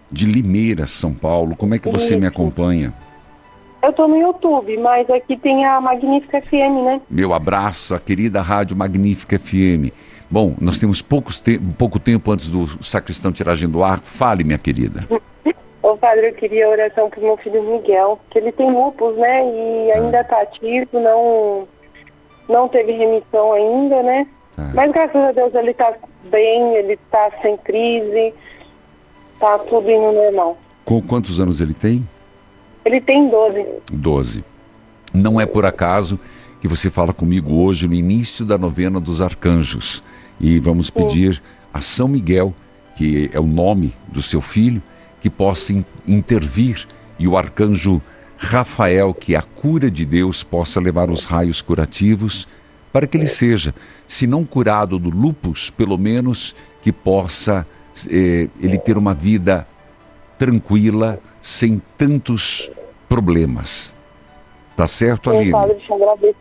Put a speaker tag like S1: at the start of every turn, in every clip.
S1: de Limeira, São Paulo. Como é que você me acompanha?
S2: Eu tô no YouTube, mas aqui tem a Magnífica FM, né?
S1: Meu abraço, a querida Rádio Magnífica FM. Bom, nós temos pouco tempo antes do sacristão tirar a gente do ar. Fale, minha querida.
S2: Ô padre, eu queria oração pro meu filho Miguel, que ele tem lúpus, né? E ainda tá ativo, não teve remissão ainda, né? Mas graças a Deus ele tá bem, ele tá sem crise, tá tudo indo normal.
S1: Com quantos anos ele tem?
S2: Ele tem 12.
S1: 12. Não é por acaso que você fala comigo hoje no início da novena dos arcanjos. E vamos pedir a São Miguel, que é o nome do seu filho, que possa intervir, e o arcanjo Rafael, que é a cura de Deus, possa levar os raios curativos para que ele seja, se não curado do lúpus, pelo menos que possa ele ter uma vida tranquila, sem tantos problemas. Tá certo, Aline?
S2: Padre, te agradeço.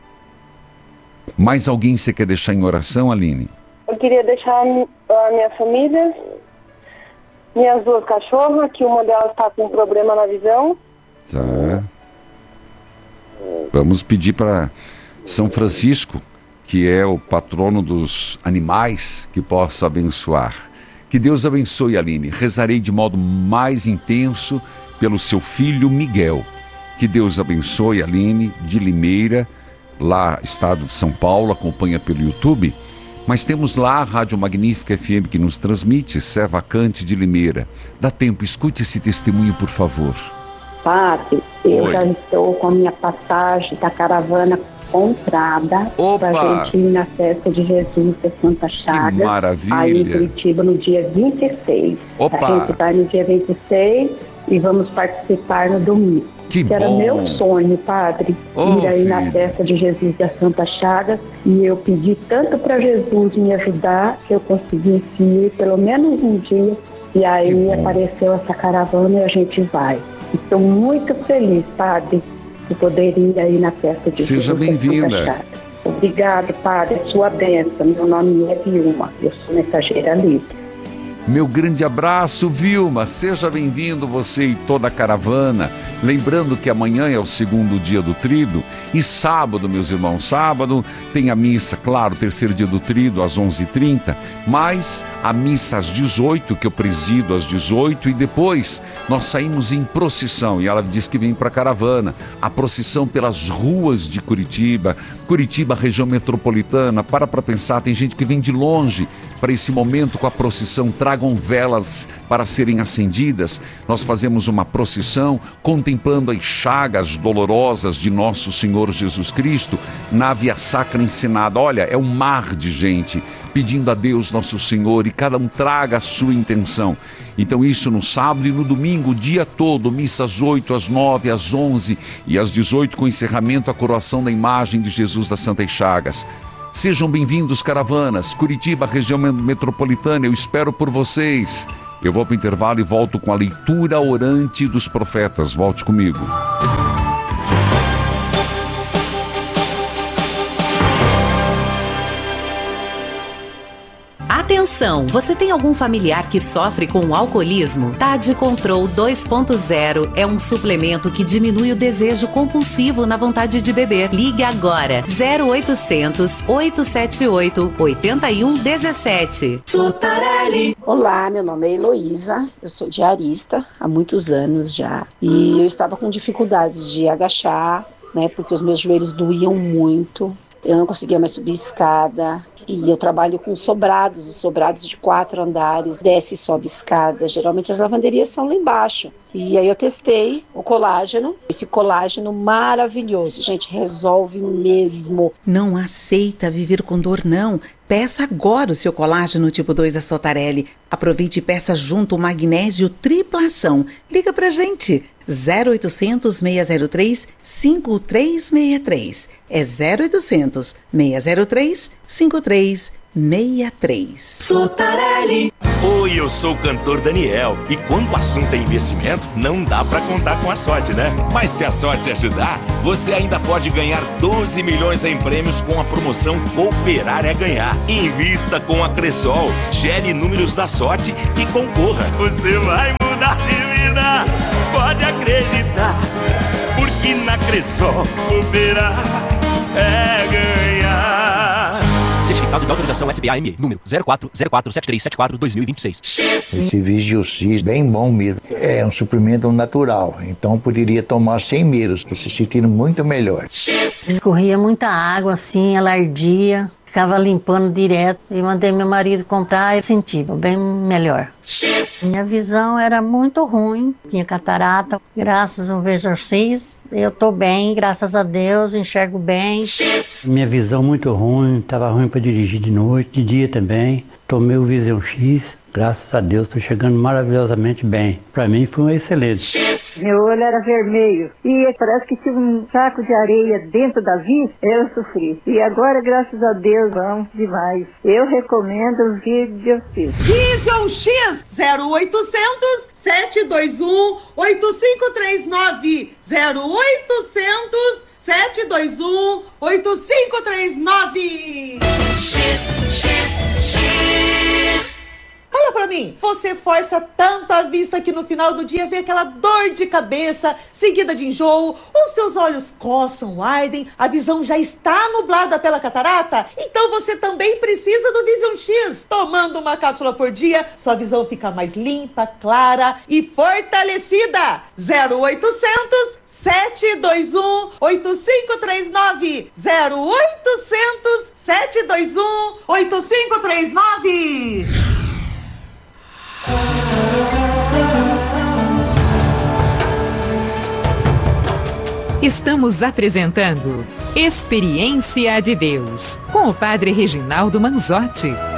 S1: Mais alguém você quer deixar em oração, Aline?
S2: Eu queria deixar a minha família, minhas 2 cachorras, que uma delas está com problema na visão.
S1: Tá. Vamos pedir para São Francisco, que é o patrono dos animais, que possa abençoar. Que Deus abençoe, Aline. Rezarei de modo mais intenso pelo seu filho Miguel. Que Deus abençoe, Aline, de Limeira, lá, estado de São Paulo, acompanha pelo YouTube. Mas temos lá a Rádio Magnífica FM que nos transmite, Sé Vacante de Limeira. Dá tempo, escute esse testemunho, por favor.
S3: Padre, eu já estou com a minha passagem da caravana comprada para a gente ir na festa de Jesus da Santa Chagas.
S1: Que maravilha!
S3: Aí em Curitiba no dia 26.
S1: Opa!
S3: A gente vai no dia 26 e vamos participar no domingo.
S1: Que bom!
S3: Era meu sonho, padre, ir aí na festa de Jesus da Santa Chagas, e eu pedi tanto para Jesus me ajudar que eu consegui ir pelo menos um dia, e aí apareceu essa caravana e a gente vai. Estou muito feliz, padre, de poder ir aí na festa de Jesus.
S1: Seja bem-vinda.
S3: Obrigado, padre, sua bênção. Meu nome é Vilma, eu sou mensageira livre.
S1: Meu grande abraço, Vilma. Seja bem-vindo, você e toda a caravana. Lembrando que amanhã é o segundo dia do Tríduo e sábado, meus irmãos, sábado tem a missa, claro, terceiro dia do Tríduo às 11h30, mas a missa às 18h, que eu presido às 18h, e depois nós saímos em procissão, e ela diz que vem para a caravana, a procissão pelas ruas de Curitiba, região metropolitana. Para pensar, tem gente que vem de longe para esse momento com a procissão. Tragam velas para serem acendidas. Nós fazemos uma procissão contemplando as chagas dolorosas de nosso Senhor Jesus Cristo na Via Sacra encenada. Olha, é um mar de gente pedindo a Deus nosso Senhor, e cada um traga a sua intenção. Então isso no sábado e no domingo, o dia todo, missa às 8, às 9, às 11 e às 18, com encerramento a coroação da imagem de Jesus das Santas Chagas. Sejam bem-vindos, caravanas, Curitiba, região metropolitana, eu espero por vocês. Eu vou para o intervalo e volto com a leitura orante dos profetas. Volte comigo.
S4: Atenção, você tem algum familiar que sofre com o alcoolismo? Tade Control 2.0 é um suplemento que diminui o desejo compulsivo na vontade de beber. Ligue agora, 0800 878 8117.
S5: Sotarelli. Olá, meu nome é Heloísa, eu sou diarista há muitos anos já, e eu estava com dificuldades de agachar, né, porque os meus joelhos doíam muito. Eu não conseguia mais subir escada, e eu trabalho com sobrados, os sobrados de 4 andares, desce e sobe escada. Geralmente as lavanderias são lá embaixo. E aí eu testei o colágeno, esse colágeno maravilhoso, gente, resolve mesmo.
S4: Não aceita viver com dor, não. Peça agora o seu colágeno tipo 2 da Sotarelli. Aproveite e peça junto o magnésio triplação. Liga pra gente. 0800 603 5363. É 0800 603 5363.
S6: Sotarelli. Oi, eu sou o cantor Daniel, e quando o assunto é investimento, não dá pra contar com a sorte, né? Mas se a sorte ajudar, você ainda pode ganhar 12 milhões em prêmios com a promoção Cooperar é Ganhar. Invista com a Cressol, gere números da sorte e concorra. Você vai mudar. mudar de vida. Pode acreditar, porque na Cressol cooperar é ganhar.
S7: Certificado de autorização SBAME, número 04047374-2026.
S8: Esse Vigio-Cis, bem bom mesmo. É um suplemento natural, então poderia tomar 100 ml, para se sentir muito melhor.
S9: Escorria muita água assim, ela ardia. Ficava limpando direto e mandei meu marido comprar e senti bem melhor. Minha visão era muito ruim, tinha catarata. Graças ao Vigio-Cis, eu tô bem, graças a Deus, enxergo bem.
S10: Minha visão muito ruim, estava ruim para dirigir de noite, de dia também. Tomei o Vision-X, graças a Deus, estou chegando maravilhosamente bem. Para mim foi um excelente.
S11: Meu olho era vermelho e parece que tinha um saco de areia dentro da vista. Eu sofri. E agora, graças a Deus, vamos demais. Eu recomendo o Vigio-X.
S12: Vision-X 0800 721 8539 0800 721 8539. X. Fala pra mim, você força tanto a vista que no final do dia vem aquela dor de cabeça, seguida de enjoo, ou seus olhos coçam, ardem, a visão já está nublada pela catarata? Então você também precisa do Vision-X. Tomando uma cápsula por dia, sua visão fica mais limpa, clara e fortalecida. 0800 721 8539 0800 721 8539.
S13: Estamos apresentando Experiência de Deus com o Padre Reginaldo Manzotti.